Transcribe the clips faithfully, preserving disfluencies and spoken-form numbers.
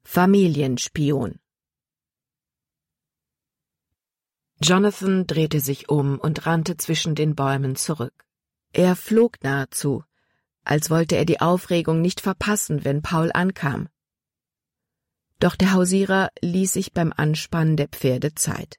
Familienspion. Jonathan drehte sich um und rannte zwischen den Bäumen zurück. Er flog nahezu, als wollte er die Aufregung nicht verpassen, wenn Paul ankam. Doch der Hausierer ließ sich beim Anspannen der Pferde Zeit.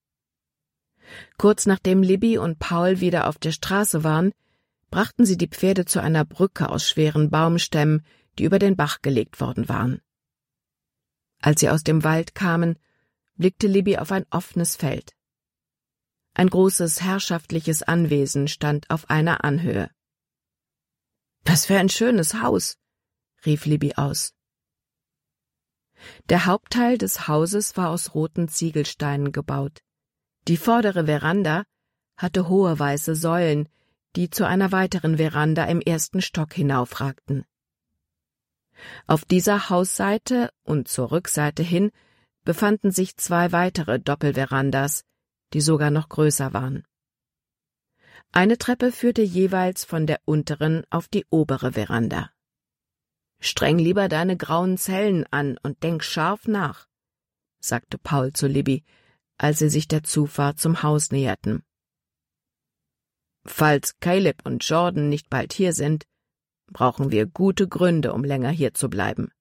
Kurz nachdem Libby und Paul wieder auf der Straße waren, brachten sie die Pferde zu einer Brücke aus schweren Baumstämmen, die über den Bach gelegt worden waren. Als sie aus dem Wald kamen, blickte Libby auf ein offenes Feld. Ein großes herrschaftliches Anwesen stand auf einer Anhöhe. »Was für ein schönes Haus«, rief Libby aus. Der Hauptteil des Hauses war aus roten Ziegelsteinen gebaut. Die vordere Veranda hatte hohe weiße Säulen, die zu einer weiteren Veranda im ersten Stock hinaufragten. Auf dieser Hausseite und zur Rückseite hin befanden sich zwei weitere Doppelverandas, die sogar noch größer waren. Eine Treppe führte jeweils von der unteren auf die obere Veranda. »Streng lieber deine grauen Zellen an und denk scharf nach«, sagte Paul zu Libby, als sie sich der Zufahrt zum Haus näherten. »Falls Caleb und Jordan nicht bald hier sind, brauchen wir gute Gründe, um länger hier zu bleiben.«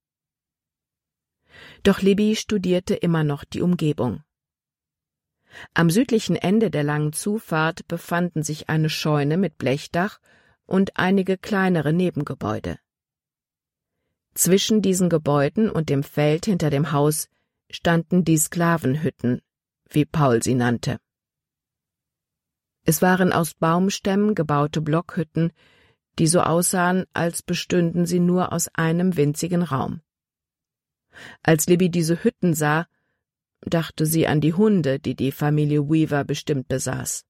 Doch Libby studierte immer noch die Umgebung. Am südlichen Ende der langen Zufahrt befanden sich eine Scheune mit Blechdach und einige kleinere Nebengebäude. Zwischen diesen Gebäuden und dem Feld hinter dem Haus standen die Sklavenhütten, wie Paul sie nannte. Es waren aus Baumstämmen gebaute Blockhütten, die so aussahen, als bestünden sie nur aus einem winzigen Raum. Als Libby diese Hütten sah, dachte sie an die Hunde, die die Familie Weaver bestimmt besaß.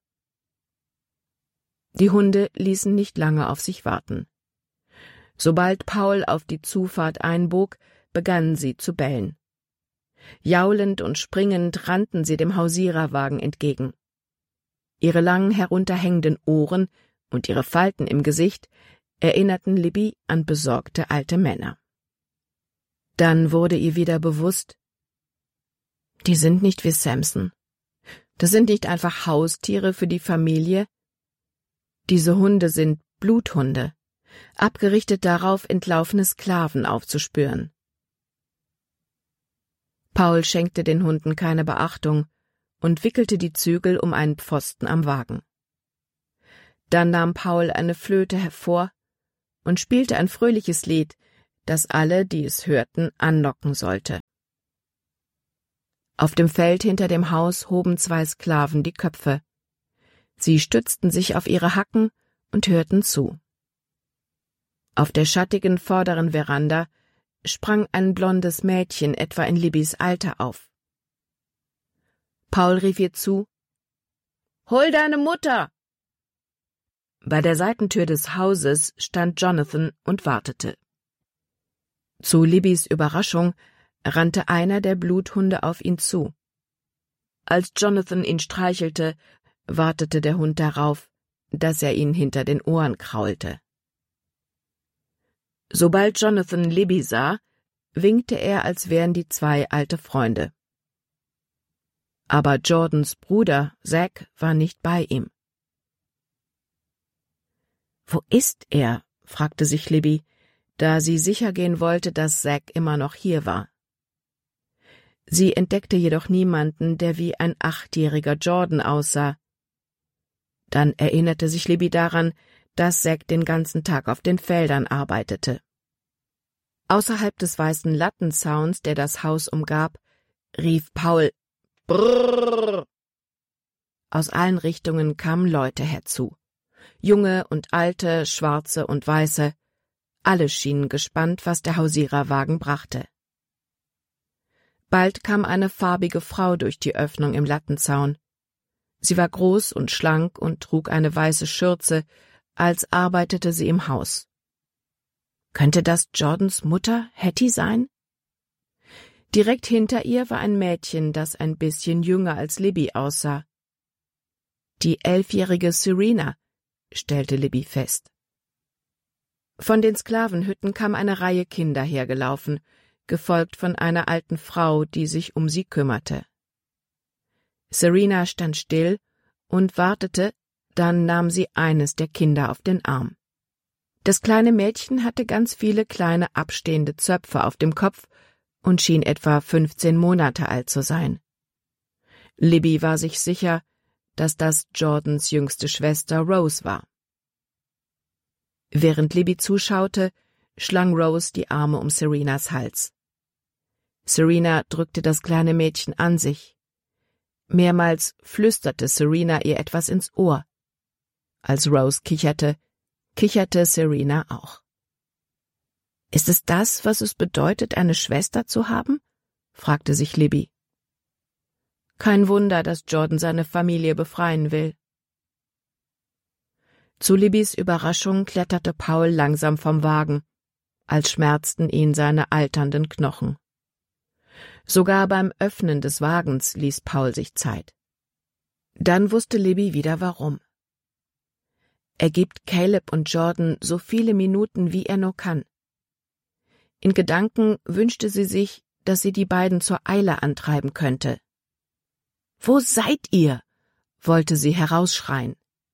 Die Hunde ließen nicht lange auf sich warten. Sobald Paul auf die Zufahrt einbog, begannen sie zu bellen. Jaulend und springend rannten sie dem Hausiererwagen entgegen. Ihre langen herunterhängenden Ohren und ihre Falten im Gesicht erinnerten Libby an besorgte alte Männer. Dann wurde ihr wieder bewusst, die sind nicht wie Samson. Das sind nicht einfach Haustiere für die Familie. Diese Hunde sind Bluthunde, abgerichtet darauf, entlaufene Sklaven aufzuspüren. Paul schenkte den Hunden keine Beachtung und wickelte die Zügel um einen Pfosten am Wagen. Dann nahm Paul eine Flöte hervor und spielte ein fröhliches Lied, das alle, die es hörten, anlocken sollte. Auf dem Feld hinter dem Haus hoben zwei Sklaven die Köpfe. Sie stützten sich auf ihre Hacken und hörten zu. Auf der schattigen vorderen Veranda sprang ein blondes Mädchen etwa in Libbys Alter auf. Paul rief ihr zu, »Hol deine Mutter!« Bei der Seitentür des Hauses stand Jonathan und wartete. Zu Libbys Überraschung rannte einer der Bluthunde auf ihn zu. Als Jonathan ihn streichelte, wartete der Hund darauf, dass er ihn hinter den Ohren kraulte. Sobald Jonathan Libby sah, winkte er, als wären die zwei alte Freunde. Aber Jordans Bruder, Zack, war nicht bei ihm. »Wo ist er?« fragte sich Libby, da sie sicher gehen wollte, dass Zack immer noch hier war. Sie entdeckte jedoch niemanden, der wie ein achtjähriger Jordan aussah. Dann erinnerte sich Libby daran, dass Zack den ganzen Tag auf den Feldern arbeitete. Außerhalb des weißen Lattenzauns, der das Haus umgab, rief Paul »Brrrr«. Aus allen Richtungen kamen Leute herzu. Junge und alte, schwarze und weiße, alle schienen gespannt, was der Hausiererwagen brachte. Bald kam eine farbige Frau durch die Öffnung im Lattenzaun. Sie war groß und schlank und trug eine weiße Schürze, als arbeitete sie im Haus. Könnte das Jordans Mutter, Hattie, sein? Direkt hinter ihr war ein Mädchen, das ein bisschen jünger als Libby aussah. Die elfjährige Serena, stellte Libby fest. Von den Sklavenhütten kam eine Reihe Kinder hergelaufen, gefolgt von einer alten Frau, die sich um sie kümmerte. Serena stand still und wartete, dann nahm sie eines der Kinder auf den Arm. Das kleine Mädchen hatte ganz viele kleine abstehende Zöpfe auf dem Kopf und schien etwa fünfzehn Monate alt zu sein. Libby war sich sicher, dass das Jordans jüngste Schwester Rose war. Während Libby zuschaute, schlang Rose die Arme um Serenas Hals. Serena drückte das kleine Mädchen an sich. Mehrmals flüsterte Serena ihr etwas ins Ohr. Als Rose kicherte, kicherte Serena auch. »Ist es das, was es bedeutet, eine Schwester zu haben?« fragte sich Libby. Kein Wunder, dass Jordan seine Familie befreien will. Zu Libbys Überraschung kletterte Paul langsam vom Wagen, als schmerzten ihn seine alternden Knochen. Sogar beim Öffnen des Wagens ließ Paul sich Zeit. Dann wusste Libby wieder warum. Er gibt Caleb und Jordan so viele Minuten, wie er nur kann. In Gedanken wünschte sie sich, dass sie die beiden zur Eile antreiben könnte. »Wo seid ihr?« wollte sie herausschreien.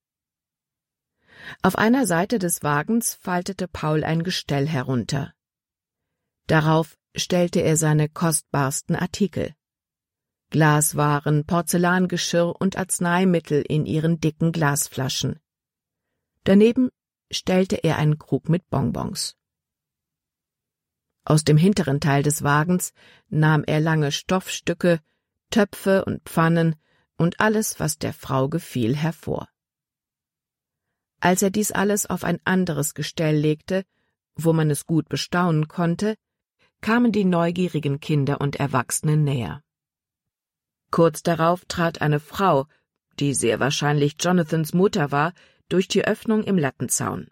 Auf einer Seite des Wagens faltete Paul ein Gestell herunter. Darauf stellte er seine kostbarsten Artikel: Glaswaren, Porzellangeschirr und Arzneimittel in ihren dicken Glasflaschen. Daneben stellte er einen Krug mit Bonbons. Aus dem hinteren Teil des Wagens nahm er lange Stoffstücke, Töpfe und Pfannen und alles, was der Frau gefiel, hervor. Als er dies alles auf ein anderes Gestell legte, wo man es gut bestaunen konnte, kamen die neugierigen Kinder und Erwachsenen näher. Kurz darauf trat eine Frau, die sehr wahrscheinlich Jonathans Mutter war, durch die Öffnung im Lattenzaun.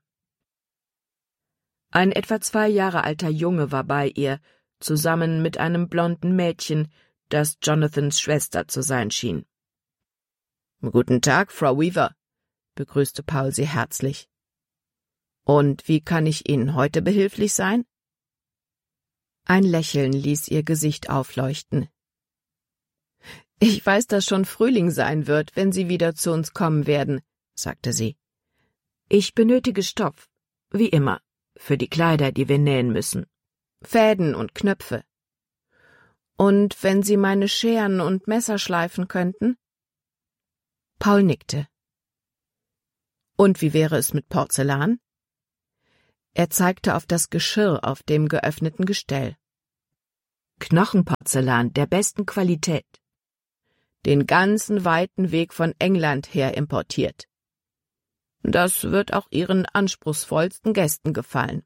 Ein etwa zwei Jahre alter Junge war bei ihr, zusammen mit einem blonden Mädchen, das Jonathans Schwester zu sein schien. »Guten Tag, Frau Weaver«, begrüßte Paul sie herzlich. »Und wie kann ich Ihnen heute behilflich sein?« Ein Lächeln ließ ihr Gesicht aufleuchten. »Ich weiß, dass schon Frühling sein wird, wenn Sie wieder zu uns kommen werden«, sagte sie. »Ich benötige Stoff, wie immer, für die Kleider, die wir nähen müssen. Fäden und Knöpfe. Und wenn Sie meine Scheren und Messer schleifen könnten?« Paul nickte. »Und wie wäre es mit Porzellan?« Er zeigte auf das Geschirr auf dem geöffneten Gestell. »Knochenporzellan der besten Qualität. Den ganzen weiten Weg von England her importiert. Das wird auch Ihren anspruchsvollsten Gästen gefallen.«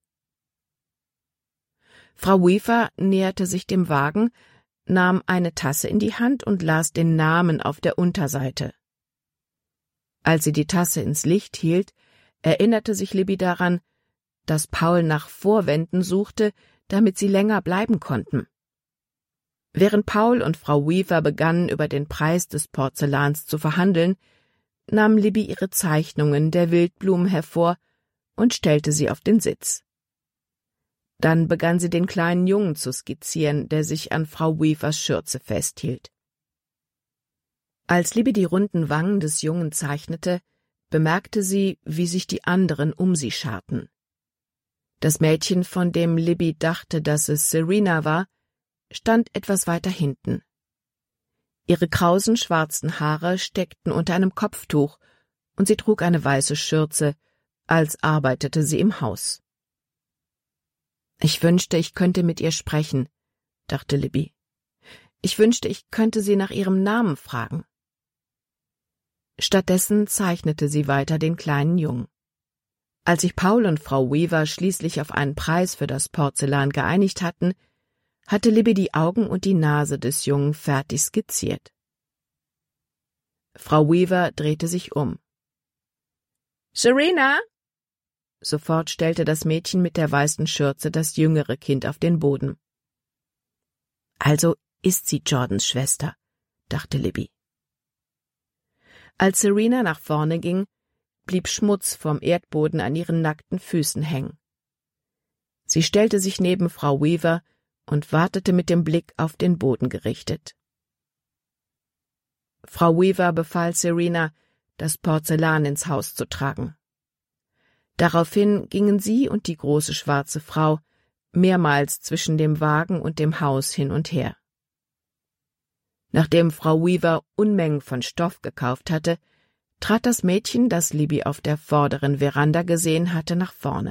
Frau Weaver näherte sich dem Wagen, nahm eine Tasse in die Hand und las den Namen auf der Unterseite. Als sie die Tasse ins Licht hielt, erinnerte sich Libby daran, dass Paul nach Vorwänden suchte, damit sie länger bleiben konnten. Während Paul und Frau Weaver begannen, über den Preis des Porzellans zu verhandeln, nahm Libby ihre Zeichnungen der Wildblumen hervor und stellte sie auf den Sitz. Dann begann sie den kleinen Jungen zu skizzieren, der sich an Frau Weavers Schürze festhielt. Als Libby die runden Wangen des Jungen zeichnete, bemerkte sie, wie sich die anderen um sie scharten. Das Mädchen, von dem Libby dachte, dass es Serena war, stand etwas weiter hinten. Ihre krausen schwarzen Haare steckten unter einem Kopftuch, und sie trug eine weiße Schürze, als arbeitete sie im Haus. »Ich wünschte, ich könnte mit ihr sprechen«, dachte Libby. »Ich wünschte, ich könnte sie nach ihrem Namen fragen.« Stattdessen zeichnete sie weiter den kleinen Jungen. Als sich Paul und Frau Weaver schließlich auf einen Preis für das Porzellan geeinigt hatten, hatte Libby die Augen und die Nase des Jungen fertig skizziert. Frau Weaver drehte sich um. »Serena!« Sofort stellte das Mädchen mit der weißen Schürze das jüngere Kind auf den Boden. »Also ist sie Jordans Schwester«, dachte Libby. Als Serena nach vorne ging, blieb Schmutz vom Erdboden an ihren nackten Füßen hängen. Sie stellte sich neben Frau Weaver und wartete mit dem Blick auf den Boden gerichtet. Frau Weaver befahl Serena, das Porzellan ins Haus zu tragen. Daraufhin gingen sie und die große schwarze Frau mehrmals zwischen dem Wagen und dem Haus hin und her. Nachdem Frau Weaver Unmengen von Stoff gekauft hatte, trat das Mädchen, das Libby auf der vorderen Veranda gesehen hatte, nach vorne.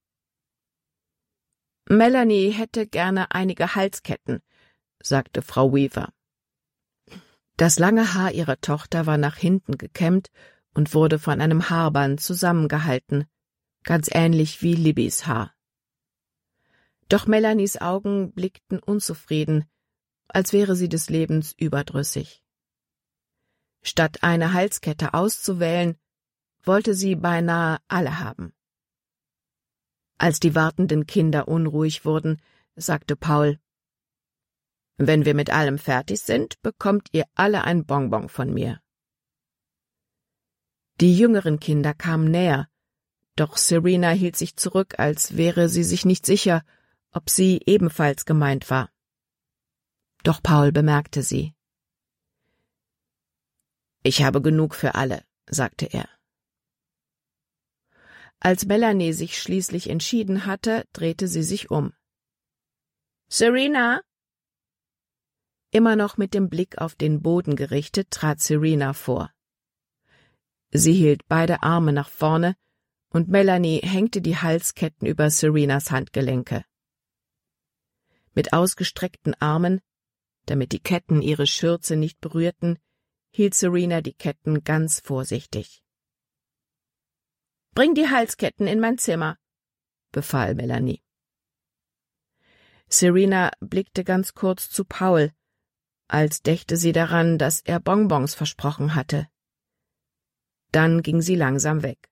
»Melanie hätte gerne einige Halsketten«, sagte Frau Weaver. Das lange Haar ihrer Tochter war nach hinten gekämmt und wurde von einem Haarband zusammengehalten, ganz ähnlich wie Libbys Haar. Doch Melanies Augen blickten unzufrieden, als wäre sie des Lebens überdrüssig. Statt eine Halskette auszuwählen, wollte sie beinahe alle haben. Als die wartenden Kinder unruhig wurden, sagte Paul: »Wenn wir mit allem fertig sind, bekommt ihr alle ein Bonbon von mir.« Die jüngeren Kinder kamen näher, doch Serena hielt sich zurück, als wäre sie sich nicht sicher, ob sie ebenfalls gemeint war. Doch Paul bemerkte sie. »Ich habe genug für alle«, sagte er. Als Melanie sich schließlich entschieden hatte, drehte sie sich um. »Serena?« Immer noch mit dem Blick auf den Boden gerichtet, trat Serena vor. Sie hielt beide Arme nach vorne, und Melanie hängte die Halsketten über Serenas Handgelenke. Mit ausgestreckten Armen, damit die Ketten ihre Schürze nicht berührten, hielt Serena die Ketten ganz vorsichtig. »Bring die Halsketten in mein Zimmer«, befahl Melanie. Serena blickte ganz kurz zu Paul, als dächte sie daran, dass er Bonbons versprochen hatte. Dann ging sie langsam weg.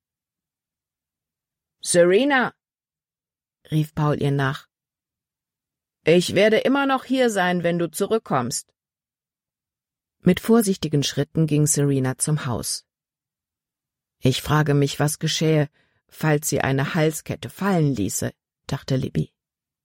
»Serena«, rief Paul ihr nach, »ich werde immer noch hier sein, wenn du zurückkommst.« Mit vorsichtigen Schritten ging Serena zum Haus. »Ich frage mich, was geschähe, falls sie eine Halskette fallen ließe«, dachte Libby.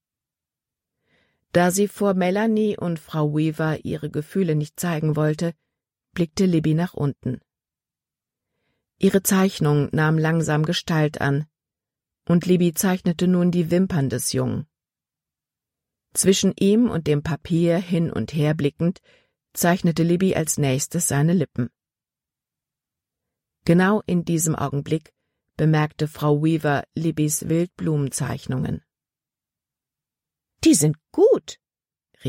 Da sie vor Melanie und Frau Weaver ihre Gefühle nicht zeigen wollte, blickte Libby nach unten. Ihre Zeichnung nahm langsam Gestalt an, und Libby zeichnete nun die Wimpern des Jungen. Zwischen ihm und dem Papier hin und her blickend, zeichnete Libby als nächstes seine Lippen. Genau in diesem Augenblick bemerkte Frau Weaver Libbys Wildblumenzeichnungen. »Die sind gut«,